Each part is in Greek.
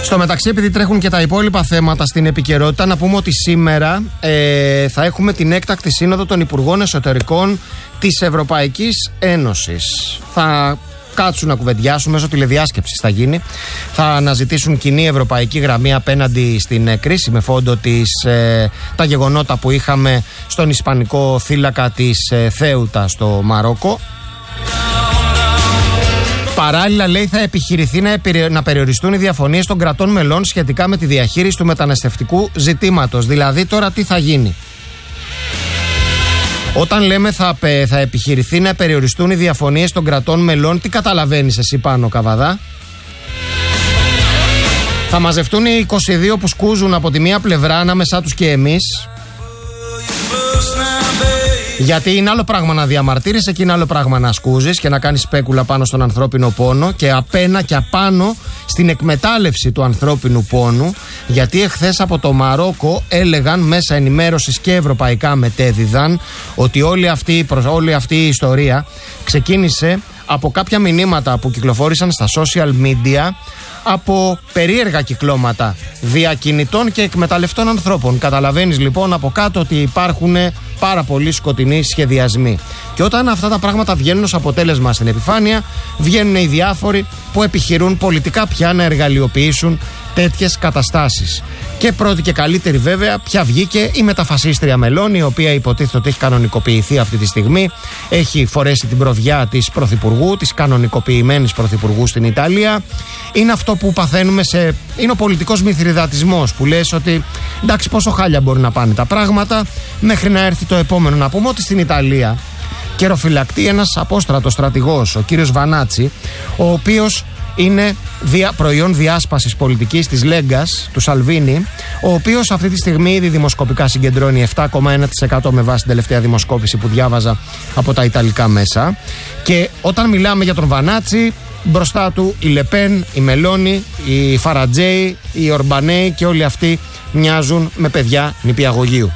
Στο μεταξύ, επειδή τρέχουν και τα υπόλοιπα θέματα στην επικαιρότητα, να πούμε ότι σήμερα θα έχουμε την έκτακτη σύνοδο των Υπουργών Εσωτερικών της Ευρωπαϊκής Ένωσης. Θα κάτσουν να κουβεντιάσουν, μέσω τηλεδιάσκεψης θα γίνει. Θα αναζητήσουν κοινή ευρωπαϊκή γραμμή απέναντι στην κρίση, με φόντο τα γεγονότα που είχαμε στον ισπανικό θύλακα της Θέουτα στο Μαρόκο. Παράλληλα, λέει, θα επιχειρηθεί να περιοριστούν οι διαφωνίες των κρατών μελών σχετικά με τη διαχείριση του μεταναστευτικού ζητήματος. Δηλαδή, τώρα τι θα γίνει? Όταν λέμε θα επιχειρηθεί να περιοριστούν οι διαφωνίες των κρατών μελών, τι καταλαβαίνεις εσύ πάνω, Καβαδά? Θα μαζευτούν οι 22 που σκούζουν από τη μία πλευρά, ανάμεσά τους και εμείς? Γιατί είναι άλλο πράγμα να διαμαρτύρεσαι και είναι άλλο πράγμα να σκούζεις και να κάνεις σπέκουλα πάνω στον ανθρώπινο πόνο και απένα και απάνω στην εκμετάλλευση του ανθρώπινου πόνου. Γιατί εχθές από το Μαρόκο έλεγαν, μέσα ενημέρωσης και ευρωπαϊκά μετέδιδαν, ότι όλη αυτή η ιστορία ξεκίνησε από κάποια μηνύματα που κυκλοφόρησαν στα social media από περίεργα κυκλώματα διακινητών και εκμεταλλευτών ανθρώπων. Καταλαβαίνεις λοιπόν από κάτω ότι υπάρχουν πάρα πολλοί σκοτεινοί σχεδιασμοί. Και όταν αυτά τα πράγματα βγαίνουν ως αποτέλεσμα στην επιφάνεια, βγαίνουν οι διάφοροι που επιχειρούν πολιτικά πια να εργαλειοποιήσουν τέτοιες καταστάσεις. Και πρώτη και καλύτερη βέβαια πια βγήκε η μεταφασίστρια Μελώνη, η οποία υποτίθεται ότι έχει κανονικοποιηθεί αυτή τη στιγμή. Έχει φορέσει την προβιά της πρωθυπουργού, της κανονικοποιημένης πρωθυπουργού στην Ιταλία. Είναι αυτό που παθαίνουμε είναι ο πολιτικός μυθριδατισμός, που λες ότι εντάξει, πόσο χάλια μπορεί να πάνε τα πράγματα μέχρι να έρθει το επόμενο. Να πούμε ότι στην Ιταλία καιροφυλακτεί ένας απόστρατος στρατηγός, ο κύριος Βανάτσι, ο οποίος είναι προϊόν διάσπασης πολιτικής της Λέγκας, του Σαλβίνη, ο οποίος αυτή τη στιγμή ήδη δημοσκοπικά συγκεντρώνει 7,1% με βάση την τελευταία δημοσκόπηση που διάβαζα από τα ιταλικά μέσα. Και όταν μιλάμε για τον Βανάτσι, μπροστά του η Λεπέν, η Μελώνη, η Φαρατζέη, οι Ορμπανέοι και όλοι αυτοί μοιάζουν με παιδιά νηπιαγωγείου.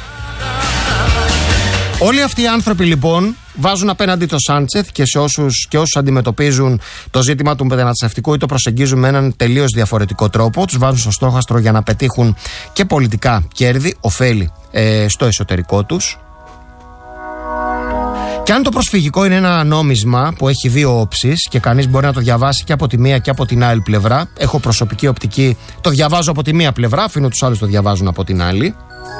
Όλοι αυτοί οι άνθρωποι λοιπόν βάζουν απέναντι το Σάντσεθ και σε όσους αντιμετωπίζουν το ζήτημα του μεταναστευτικού ή το προσεγγίζουν με έναν τελείως διαφορετικό τρόπο, τους βάζουν στο στόχαστρο για να πετύχουν και πολιτικά κέρδη, ωφέλη στο εσωτερικό τους. Και αν το προσφυγικό είναι ένα νόμισμα που έχει δύο όψεις και κανείς μπορεί να το διαβάσει και από τη μία και από την άλλη πλευρά, έχω προσωπική οπτική, το διαβάζω από τη μία πλευρά, αφήνω τους άλλους το διαβάζουν από την άλλη.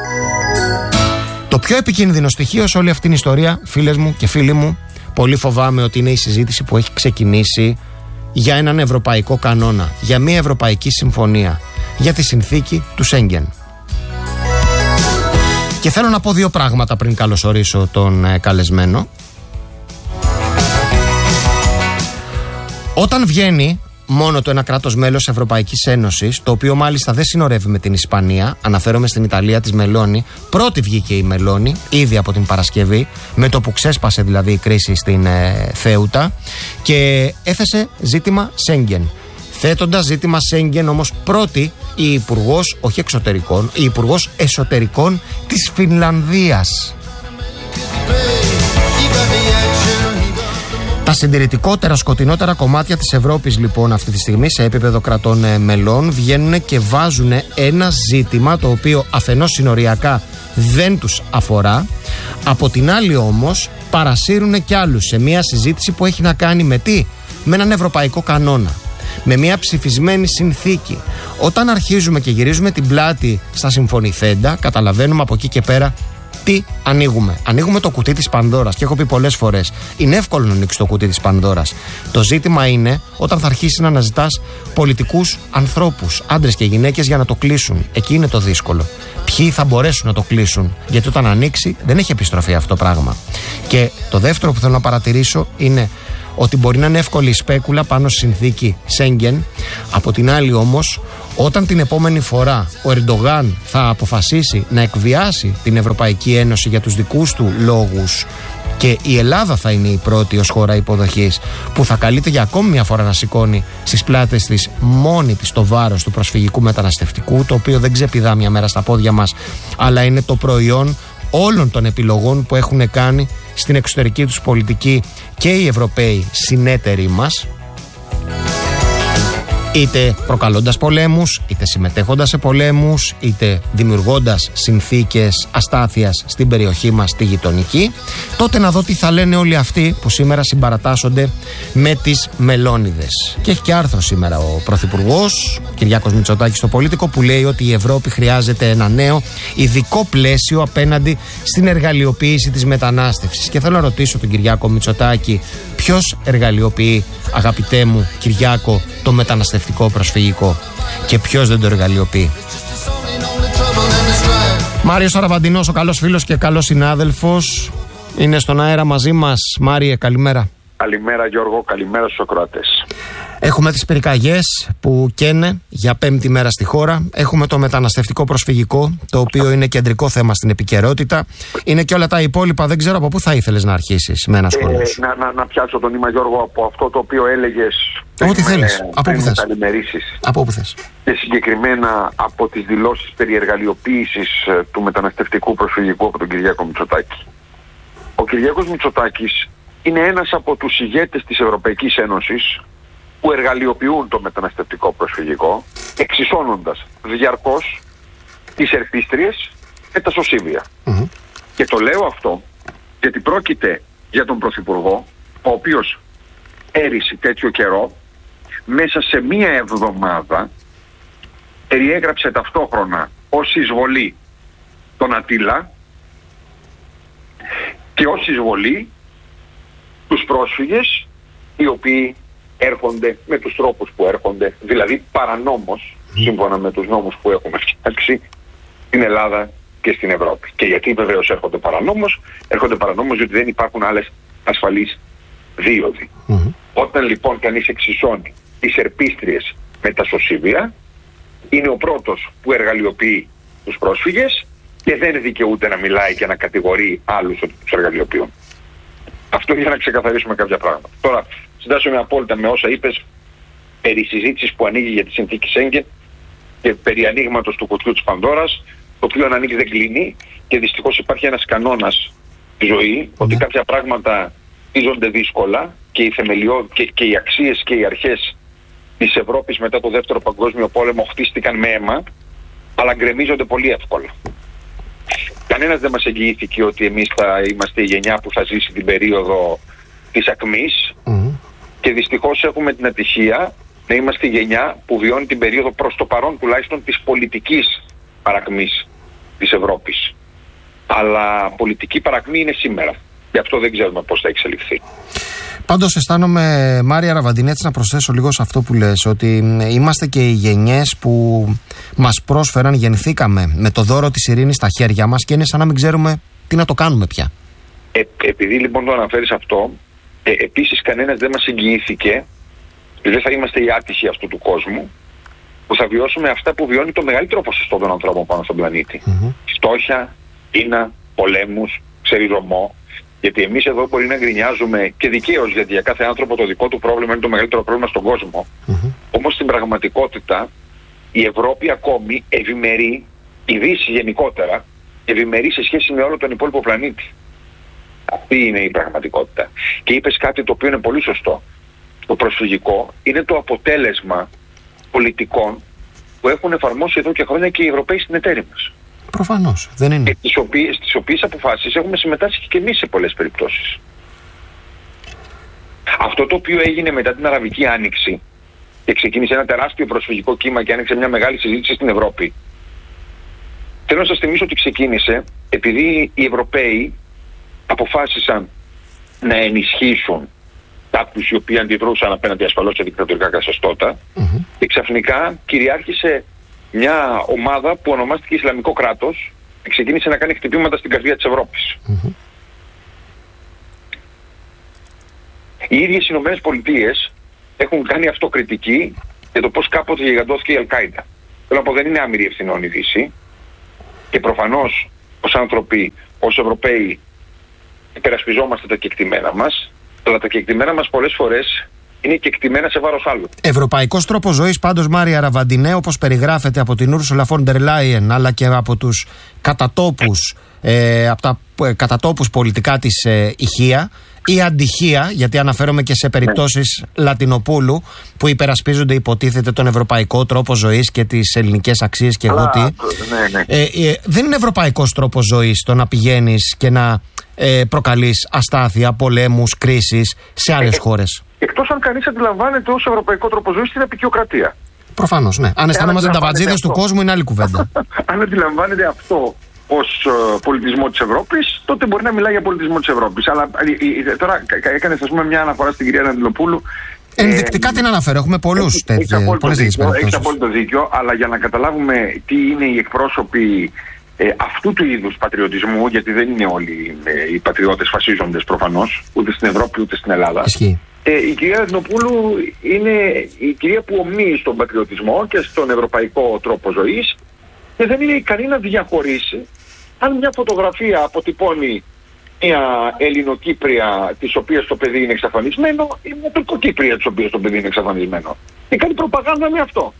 Το πιο επικίνδυνο στοιχείο σε όλη αυτή την ιστορία, φίλες μου και φίλοι μου, πολύ φοβάμαι ότι είναι η συζήτηση που έχει ξεκινήσει για έναν ευρωπαϊκό κανόνα, για μια ευρωπαϊκή συμφωνία, για τη συνθήκη του Σέγγεν. Και θέλω να πω δύο πράγματα πριν καλωσορίσω τον καλεσμένο. Όταν βγαίνει μόνο το ένα κράτος μέλος Ευρωπαϊκής Ένωσης, το οποίο μάλιστα δεν συνορεύει με την Ισπανία, αναφέρομαι στην Ιταλία της Μελώνη, πρώτη βγήκε η Μελώνη, ήδη από την Παρασκευή, με το που ξέσπασε δηλαδή η κρίση στην Θέουτα, και έθεσε ζήτημα Σέγγεν. Θέτοντας ζήτημα Σέγγεν όμως πρώτη η υπουργός, όχι εξωτερικών, η υπουργός εσωτερικών της Φινλανδίας. Τα συντηρητικότερα, σκοτεινότερα κομμάτια της Ευρώπης λοιπόν αυτή τη στιγμή σε επίπεδο κρατών μελών βγαίνουν και βάζουν ένα ζήτημα το οποίο αφενός συνοριακά δεν τους αφορά, από την άλλη όμως παρασύρουν κι άλλους σε μια συζήτηση που έχει να κάνει με τι? Με έναν ευρωπαϊκό κανόνα, με μια ψηφισμένη συνθήκη. Όταν αρχίζουμε και γυρίζουμε την πλάτη στα συμφωνηθέντα, καταλαβαίνουμε από εκεί και πέρα τι ανοίγουμε. Ανοίγουμε το κουτί της Πανδώρας. Και έχω πει πολλές φορές, είναι εύκολο να ανοίξει το κουτί της Πανδώρας. Το ζήτημα είναι όταν θα αρχίσει να αναζητάς πολιτικούς ανθρώπους, άντρες και γυναίκες, για να το κλείσουν. Εκεί είναι το δύσκολο. Ποιοι θα μπορέσουν να το κλείσουν? Γιατί όταν ανοίξει δεν έχει επιστροφή αυτό το πράγμα. Και το δεύτερο που θέλω να παρατηρήσω είναι ότι μπορεί να είναι εύκολη η σπέκουλα πάνω στη συνθήκη Σέγγεν. Από την άλλη όμως, όταν την επόμενη φορά ο Ερντογάν θα αποφασίσει να εκβιάσει την Ευρωπαϊκή Ένωση για τους δικούς του λόγους, και η Ελλάδα θα είναι η πρώτη ως χώρα υποδοχής που θα καλείται για ακόμη μια φορά να σηκώνει στις πλάτες της μόνη της το βάρος του προσφυγικού μεταναστευτικού, το οποίο δεν ξεπηδά μια μέρα στα πόδια μας, αλλά είναι το προϊόν όλων των επιλογών που έχουν κάνει στην εξωτερική τους πολιτική και οι Ευρωπαίοι συνέτεροι μας. Είτε προκαλώντας πολέμους, είτε συμμετέχοντας σε πολέμους, είτε δημιουργώντας συνθήκες αστάθειας στην περιοχή μας, τη γειτονική, τότε να δω τι θα λένε όλοι αυτοί που σήμερα συμπαρατάσσονται με τις μελώνιδες. Και έχει και άρθρο σήμερα ο Πρωθυπουργός, Κυριάκος Μητσοτάκης, στο Πολίτικο, που λέει ότι η Ευρώπη χρειάζεται ένα νέο ειδικό πλαίσιο απέναντι στην εργαλειοποίηση της μετανάστευσης. Και θέλω να ρωτήσω τον Κυριάκο Μητσοτάκη, ποιος εργαλειοποιεί, αγαπητέ μου Κυριάκο, το μεταναστευτικό προσφυγικό και ποιος δεν το εργαλειοποιεί? Μάριος Αραβαντινός, ο καλός φίλος και καλός συνάδελφος, είναι στον αέρα μαζί μας. Μάριε, καλημέρα. Καλημέρα Γιώργο, καλημέρα στους ακροατές. Έχουμε τις πυρκαγιές που καίνε για 5η μέρα στη χώρα. Έχουμε το μεταναστευτικό προσφυγικό, το οποίο είναι κεντρικό θέμα στην επικαιρότητα. Είναι και όλα τα υπόλοιπα. Δεν ξέρω από πού θα ήθελες να αρχίσεις με ένα σχόλιο. Να πιάσω το νήμα, Γιώργο, από αυτό το οποίο έλεγες. Ό,τι θέλεις. Από πού θες. Από όπου θες. Και συγκεκριμένα από τις δηλώσεις περί εργαλειοποίησης του μεταναστευτικού προσφυγικού από τον Κυριάκο Μητσοτάκη. Ο Κυριάκος Μητσοτάκης είναι ένας από τους ηγέτες της Ευρωπαϊκής Ένωσης που εργαλειοποιούν το μεταναστευτικό προσφυγικό, εξισώνοντας διαρκώς τις ερπίστριες και τα σωσίβια. Και το λέω αυτό γιατί πρόκειται για τον Πρωθυπουργό, ο οποίος έρισε τέτοιο καιρό, μέσα σε μία εβδομάδα περιέγραψε ταυτόχρονα ως εισβολή τον Αττήλα και ως εισβολή τους πρόσφυγες οι οποίοι έρχονται με τους τρόπους που έρχονται, δηλαδή παρανόμως, σύμφωνα με τους νόμους που έχουμε φτιάξει στην Ελλάδα και στην Ευρώπη. Και γιατί βεβαίως έρχονται παρανόμως? Έρχονται παρανόμως διότι δεν υπάρχουν άλλες ασφαλείς δίωδοι. Όταν λοιπόν κανείς εξισώνει τις ερπίστριες με τα σωσίβια, είναι ο πρώτος που εργαλειοποιεί τους πρόσφυγες και δεν δικαιούται να μιλάει και να κατηγορεί άλλους ότι τους εργαλειοποιούν. Αυτό για να ξεκαθαρίσουμε κάποια πράγματα. Τώρα, συντάσσομαι απόλυτα με όσα είπες περί συζήτησης που ανοίγει για τη συνθήκη Σέγγεν και περί ανοίγματος του κουτιού της Πανδώρας, το οποίο αν ανοίγει δεν κλείνει και δυστυχώς υπάρχει ένας κανόνας στη ζωή, ότι κάποια πράγματα χτίζονται δύσκολα και και οι αξίες και οι αρχές της Ευρώπης μετά το Δεύτερο Παγκόσμιο Πόλεμο χτίστηκαν με αίμα, αλλά γκρεμίζονται πολύ εύκολα. Κανένας δεν μας εγγυήθηκε ότι εμείς θα είμαστε η γενιά που θα ζήσει την περίοδο της ακμής και δυστυχώς έχουμε την ατυχία να είμαστε η γενιά που βιώνει την περίοδο, προς το παρόν τουλάχιστον, της πολιτικής παρακμής της Ευρώπης. Αλλά πολιτική παρακμή είναι σήμερα. Γι' αυτό δεν ξέρουμε πώς θα εξελιχθεί. Πάντως αισθάνομαι, Μάρια Αραβαντινή, έτσι να προσθέσω λίγο σε αυτό που λες, ότι είμαστε και οι γενιές που μας πρόσφεραν, γεννηθήκαμε με το δώρο της ειρήνης στα χέρια μας και είναι σαν να μην ξέρουμε τι να το κάνουμε πια. Επειδή λοιπόν το αναφέρεις αυτό, επίσης κανένας δεν μας εγγυήθηκε, δεν θα είμαστε οι άτυχοι αυτού του κόσμου, που θα βιώσουμε αυτά που βιώνει το μεγαλύτερο ποσοστό των ανθρώπων πάνω στον πλανήτη. Φτώχεια, πείνα, πολέμους, ξεριζωμό. Γιατί εμείς εδώ μπορεί να γκρινιάζουμε και δικαίως, γιατί για κάθε άνθρωπο το δικό του πρόβλημα είναι το μεγαλύτερο πρόβλημα στον κόσμο. Όμως στην πραγματικότητα η Ευρώπη ακόμη ευημερεί, η Δύση γενικότερα ευημερεί σε σχέση με όλο τον υπόλοιπο πλανήτη. Αυτή είναι η πραγματικότητα. Και είπες κάτι το οποίο είναι πολύ σωστό. Το προσφυγικό είναι το αποτέλεσμα πολιτικών που έχουν εφαρμόσει εδώ και χρόνια και οι Ευρωπαίοι συνεταίροι μας. Προφανώς, δεν είναι. Τις οποίες αποφάσεις έχουμε συμμετάσχει και εμείς σε πολλές περιπτώσεις. Αυτό το οποίο έγινε μετά την Αραβική Άνοιξη και ξεκίνησε ένα τεράστιο προσφυγικό κύμα και άνοιξε μια μεγάλη συζήτηση στην Ευρώπη, θέλω να σας θυμίσω ότι ξεκίνησε επειδή οι Ευρωπαίοι αποφάσισαν να ενισχύσουν κάποιους οι οποίοι αντιδρούσαν απέναντι ασφαλώς σε δικτατορικά καθεστώτα και ξαφνικά κυριάρχησε μια ομάδα που ονομάστηκε Ισλαμικό κράτος και ξεκίνησε να κάνει χτυπήματα στην καρδιά της Ευρώπης. Οι ίδιες οι Ηνωμένες Πολιτείες έχουν κάνει αυτοκριτική για το πώς κάποτε γιγαντώθηκε η Αλ-Κάιντα. Θέλω να πω, δεν είναι άμυρη ευθυνών η Δύση και προφανώς ως άνθρωποι, ως Ευρωπαίοι υπερασπιζόμαστε τα κεκτημένα μας, αλλά τα κεκτημένα μας πολλές φορές είναι κεκτημένα σε βάρος άλλου. Ευρωπαϊκός τρόπος ζωής, πάντως, Μάρια Αραβαντινέ, όπως περιγράφεται από την Ursula von der Leyen αλλά και από τους κατατόπους, από τα κατατόπους πολιτικά της ηχεία, η αντυχία, γιατί αναφέρομαι και σε περιπτώσεις Λατινοπούλου που υπερασπίζονται υποτίθεται τον ευρωπαϊκό τρόπο ζωής και τις ελληνικές αξίες και εγώ τι. Δεν είναι ευρωπαϊκός τρόπος ζωής το να πηγαίνεις και να προκαλείς αστάθεια, πολέμους, κρίσεις σε άλλες χώρες. Εκτός αν κανείς αντιλαμβάνεται ως ευρωπαϊκό τρόπο ζωής την απεικιοκρατία. Προφανώς, ναι. Αν αισθανόμαστε τα βατζίδες του κόσμου είναι άλλη κουβέντα. Αν αντιλαμβάνεται αυτό ως πολιτισμό της Ευρώπης, τότε μπορεί να μιλάει για πολιτισμό της Ευρώπης. Αλλά τώρα έκανες, ας πούμε, μια αναφορά στην κυρία Ναντιλοπούλου. Ενδεικτικά την αναφέρω. Έχουμε πολλές τέτοιες περιπτώσεις. Έχεις απόλυτο δίκιο, αλλά για να καταλάβουμε τι είναι οι εκπρόσωποι αυτού του είδους πατριωτισμού, γιατί δεν είναι όλοι οι πατριώτες φασίζοντες προφανώς, ούτε στην Ευρώπη ούτε στην Ελλάδα. Ισχύει. Η κυρία Ναντιλοπούλου είναι η κυρία που ομνύει στον πατριωτισμό και στον ευρωπαϊκό τρόπο ζωής και δεν είναι ικανή να διαχωρίσει αν μια φωτογραφία αποτυπώνει μια Ελληνοκύπρια της οποίας το παιδί είναι εξαφανισμένο ή μια Τουρκοκύπρια της οποίας το παιδί είναι εξαφανισμένο. Και κάνει προπαγάνδα με αυτό.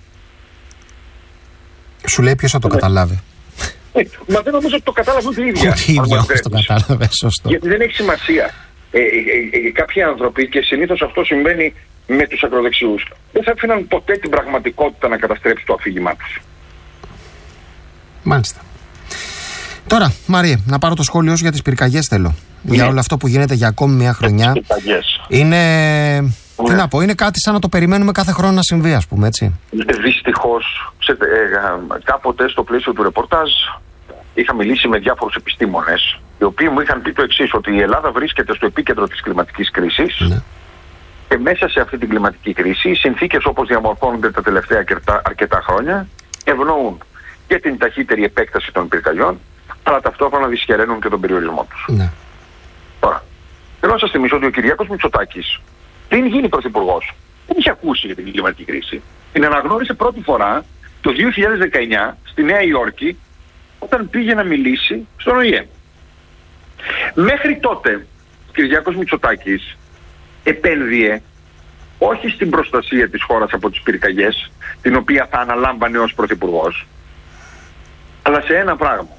Σου λέει ποιος θα το καταλάβει. Μα δεν νομίζω ότι το κατάλαβε ούτε η ίδια. Ούτε η ίδια το κατάλαβε, σωστό. Γιατί δεν έχει σημασία. Κάποιοι άνθρωποι, και συνήθως αυτό συμβαίνει με τους ακροδεξιούς, δεν θα αφήναν ποτέ την πραγματικότητα να καταστρέψει το αφήγημά τους. Μάλιστα. Τώρα, Μαρία, να πάρω το σχόλιο σου για τις πυρκαγιές θέλω. Ναι. Για όλο αυτό που γίνεται για ακόμη μια χρονιά. Είναι... Τι να πω, είναι κάτι σαν να το περιμένουμε κάθε χρόνο να συμβεί, ας πούμε, έτσι. Δυστυχώς, κάποτε στο πλαίσιο του ρεπορτάζ είχα μιλήσει με διάφορους επιστήμονες, οι οποίοι μου είχαν πει το εξής, ότι η Ελλάδα βρίσκεται στο επίκεντρο της κλιματικής κρίσης. Ναι. Και μέσα σε αυτή την κλιματική κρίση, οι συνθήκες όπως διαμορφώνονται τα τελευταία αρκετά χρόνια ευνοούν και την ταχύτερη επέκταση των πυρκαγιών, αλλά ταυτόχρονα δυσχεραίνουν και τον περιορισμό τους. Ναι. Τώρα, θέλω να σας θυμίσω ότι ο Κυριάκος Μητσοτάκης, πριν γίνει πρωθυπουργός, δεν είχε ακούσει για την κλιματική κρίση. Την αναγνώρισε πρώτη φορά το 2019 στη Νέα Υόρκη, όταν πήγε να μιλήσει στον ΟΗΕ. Μέχρι τότε, ο Κυριάκος Μητσοτάκης επένδυε όχι στην προστασία της χώρας από τις πυρκαγιές, την οποία θα αναλάμβανε ως πρωθυπουργός, αλλά σε ένα πράγμα.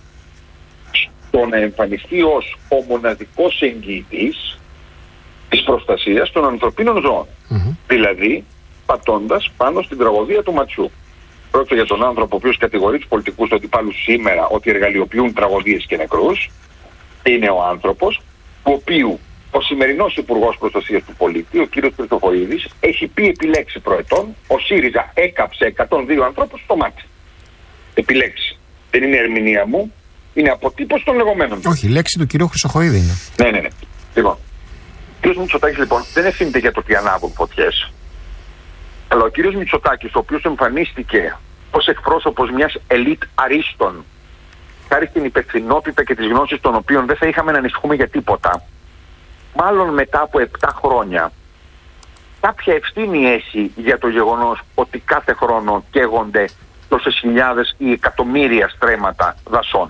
Το να εμφανιστεί ως ο μοναδικός εγγυητής της προστασίας των ανθρωπίνων ζώων. Δηλαδή, πατώντας πάνω στην τραγωδία του ματσιού. Πρόκειται για τον άνθρωπο ο οποίος κατηγορεί τους πολιτικούς του αντιπάλους σήμερα ότι εργαλειοποιούν τραγωδίες και νεκρούς. Είναι ο άνθρωπος του οποίου ο σημερινός Υπουργός Προστασίας του Πολίτη, ο κ. Χριστοφορίδης, έχει πει επιλέξει προετών, ο ΣΥΡΙΖΑ έκαψε 102 ανθρώπους στο μάτι. Επιλέξει. Δεν είναι ερμηνεία μου, είναι αποτύπωση των λεγόμενων. Όχι, η λέξη του κ. Χρυσοχοίδη είναι. Ναι. Λοιπόν, ο κ. Μητσοτάκης λοιπόν δεν ευθύνεται για το ότι ανάβουν φωτιές. Αλλά ο κ. Μητσοτάκης, ο οποίος εμφανίστηκε ως εκπρόσωπος μιας ελίτ αρίστων, χάρη στην υπευθυνότητα και τις γνώσεις των οποίων δεν θα είχαμε να ανησυχούμε για τίποτα, μάλλον μετά από 7 χρόνια, κάποια ευθύνη έχει για το γεγονός ότι κάθε χρόνο καίγονται τόσες χιλιάδες ή εκατομμύρια στρέμματα δασών.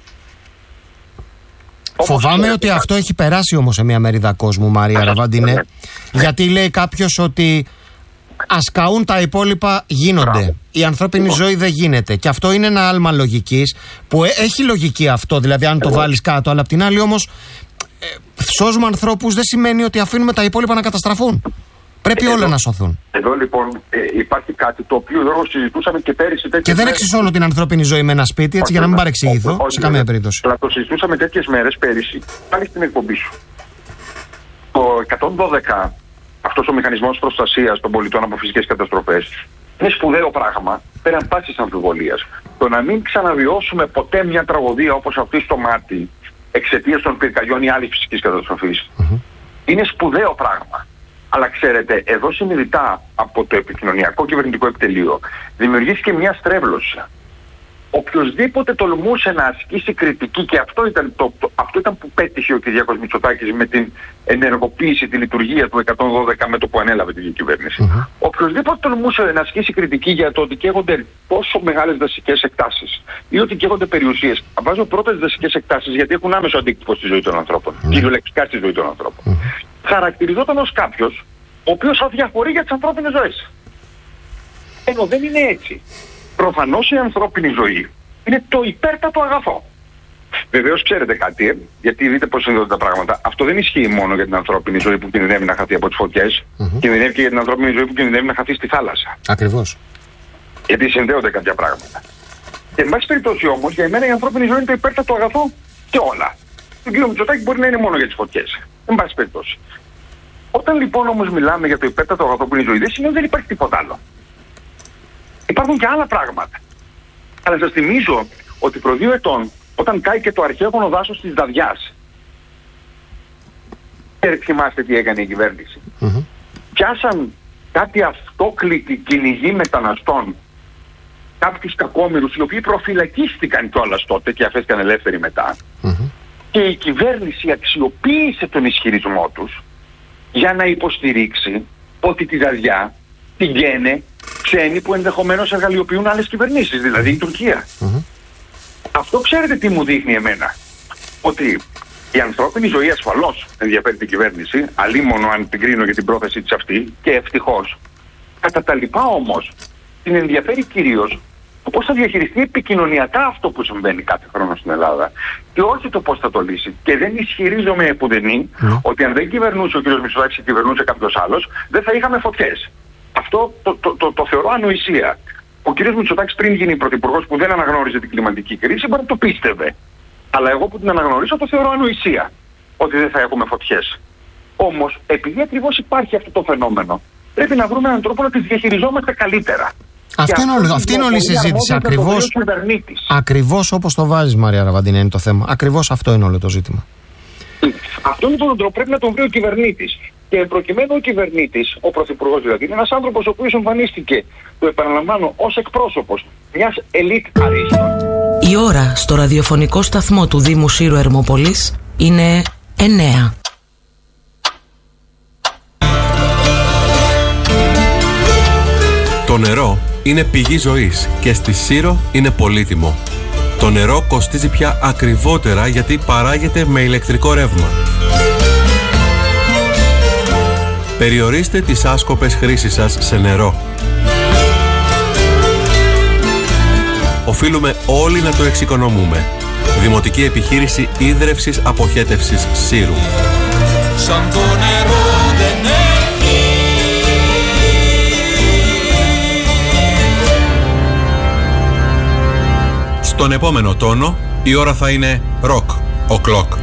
Φοβάμαι ότι αυτό έχει περάσει όμως σε μια μερίδα κόσμου, Μαρία Ραβαντινέ, γιατί λέει κάποιος ότι ας καούν τα υπόλοιπα γίνονται. Η ανθρώπινη ζωή δεν γίνεται. Και αυτό είναι ένα άλμα λογικής που έχει λογική αυτό, δηλαδή αν το βάλεις κάτω, αλλά απ' την άλλη όμως σώζουμε ανθρώπους δεν σημαίνει ότι αφήνουμε τα υπόλοιπα να καταστραφούν. Πρέπει όλα να σωθούν. Εδώ λοιπόν υπάρχει κάτι το οποίο συζητούσαμε και πέρυσι. Και δεν εξισώνω την ανθρώπινη ζωή με ένα σπίτι, έτσι, για να μην παρεξηγηθώ σε καμία περίπτωση. Αλλά το συζητούσαμε τέτοιες μέρες πέρυσι, πάλι στην εκπομπή σου. Το 112, αυτός ο μηχανισμός προστασίας των πολιτών από φυσικές καταστροφές, είναι σπουδαίο πράγμα πέραν πάσης αμφιβολίας. Το να μην ξαναβιώσουμε ποτέ μια τραγωδία όπως αυτή στο μάτι, εξαιτίας των πυρκαγιών ή άλλης φυσικής καταστροφής, είναι σπουδαίο πράγμα. Αλλά ξέρετε, εδώ συνειδητά από το επικοινωνιακό κυβερνητικό επιτελείο δημιουργήθηκε μια στρέβλωση. Οποιοςδήποτε τολμούσε να ασκήσει κριτική, και αυτό ήταν που πέτυχε ο Κυριάκος Μητσοτάκης με την ενεργοποίηση, τη λειτουργία του 112 με το που ανέλαβε την κυβέρνηση. Οποιοςδήποτε τολμούσε να ασκήσει κριτική για το ότι καίγονται τόσο μεγάλες δασικές εκτάσεις ή ότι καίγονται περιουσίες. Βάζω πρώτες δασικές εκτάσεις γιατί έχουν άμεσο αντίκτυπο στη ζωή των ανθρώπων, κυριολεκτικά στη ζωή των ανθρώπων. Χαρακτηριζόταν ως κάποιος ο οποίος αδιαφορεί για τις ανθρώπινες ζωές. Ενώ δεν είναι έτσι. Προφανώς η ανθρώπινη ζωή είναι το υπέρτατο αγαθό. Βεβαίως ξέρετε κάτι, γιατί δείτε πώς συνδέονται τα πράγματα. Αυτό δεν ισχύει μόνο για την ανθρώπινη ζωή που κινδυνεύει να χαθεί από τις φωτιές. Κινδυνεύει και για την ανθρώπινη ζωή που κινδυνεύει να χαθεί στη θάλασσα. Ακριβώς. Γιατί συνδέονται κάποια πράγματα. Και εν πάση περιπτώσει όμως, για εμένα η ανθρώπινη ζωή είναι το υπέρτατο αγαθό και όλα. Τον κύριο Μητσοτάκη μπορεί να είναι μόνο για τις φωτιές. Εν πάση περιπτώσει. Όταν λοιπόν όμως μιλάμε για το υπέρτατο αγαθό που είναι η ζωή, δεν σημαίνει ότι δεν υπάρχει τίποτα άλλο. Υπάρχουν και άλλα πράγματα. Αλλά σας θυμίζω ότι προ 2 ετών, όταν κάηκε το αρχαίγωνο δάσος της Δαδιάς, θυμάστε τι έκανε η κυβέρνηση. Πιάσαν κάτι αυτόκλητοι κυνηγοί μεταναστών, κάποιους κακόμοιρους, οι οποίοι προφυλακίστηκαν κιόλας τότε και αφέθηκαν ελεύθεροι μετά. Και η κυβέρνηση αξιοποίησε τον ισχυρισμό τους για να υποστηρίξει ότι τη Δαδιά την καίνε ξένοι που ενδεχομένως εργαλειοποιούν άλλες κυβερνήσεις, δηλαδή η Τουρκία. Αυτό ξέρετε τι μου δείχνει εμένα? Ότι η ανθρώπινη ζωή ασφαλώς ενδιαφέρει την κυβέρνηση, αλίμονο αν την κρίνω για την πρόθεσή της αυτή, και ευτυχώς. Κατά τα λοιπά όμως, την ενδιαφέρει κυρίως το πώς θα διαχειριστεί επικοινωνιακά αυτό που συμβαίνει κάθε χρόνο στην Ελλάδα και όχι το πώς θα το λύσει. Και δεν ισχυρίζομαι επουδενή ότι αν δεν κυβερνούσε ο κ. Μητσοτάκης και κυβερνούσε κάποιος άλλος, δεν θα είχαμε φωτιές. Αυτό το θεωρώ ανοησία. Ο κ. Μητσοτάκης πριν γίνει πρωθυπουργός που δεν αναγνώριζε την κλιματική κρίση, μπορεί να το πίστευε. Αλλά εγώ που την αναγνωρίζω το θεωρώ ανοησία ότι δεν θα έχουμε φωτιές. Όμως, επειδή ακριβώς υπάρχει αυτό το φαινόμενο, πρέπει να βρούμε έναν τρόπο να τις διαχειριζόμαστε καλύτερα. Αυτή είναι όλη η συζήτηση. Ακριβώς όπως το βάζεις, Μαρία Αραβαντίνη, είναι το θέμα. Ακριβώς αυτό είναι όλο το ζήτημα. Αυτόν λοιπόν τον τρόπο πρέπει να τον βρει ο κυβερνήτης. Και προκειμένου ο κυβερνήτης, ο πρωθυπουργός δηλαδή, είναι ένας άνθρωπος ο οποίος εμφανίστηκε, το επαναλαμβάνω, ως εκπρόσωπος μιας ελίτ αρίστων. Η ώρα στο ραδιοφωνικό σταθμό του Δήμου Σύρου Ερμόπολης είναι 9. Το νερό είναι πηγή ζωής και στη Σύρο είναι πολύτιμο. Το νερό κοστίζει πια ακριβότερα γιατί παράγεται με ηλεκτρικό ρεύμα. Περιορίστε τις άσκοπες χρήσεις σας σε νερό. Οφείλουμε όλοι να το εξοικονομούμε. Δημοτική επιχείρηση ίδρευσης αποχέτευσης Σύρου. Σαν το νερό δεν έχει. Στον επόμενο τόνο η ώρα θα είναι rock o'clock.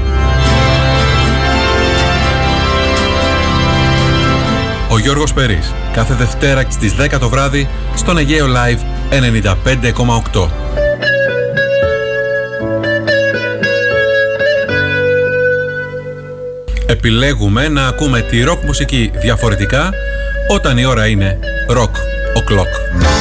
Ο Γιώργος Περής, κάθε Δευτέρα στις 10 το βράδυ στον Αιγαίο Live 95,8. Επιλέγουμε να ακούμε τη rock μουσική διαφορετικά όταν η ώρα είναι rock o'clock.